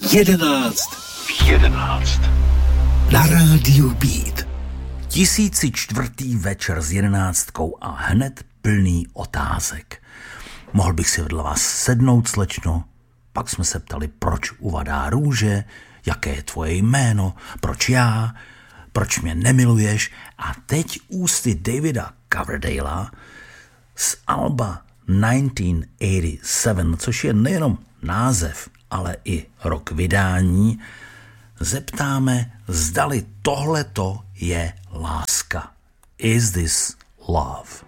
11 na rádiu Beat. 1004. večer s 11 a hned plný otázek. Mohl bych si vedle vás sednout, slečno? Pak jsme se ptali, proč uvadá růže, jaké je tvoje jméno, proč já, proč mě nemiluješ. A teď ústy Davida Coverdale'a z alba 1987, což je nejenom název, ale i rok vydání, zeptáme, zdali tohleto je láska. Is this love?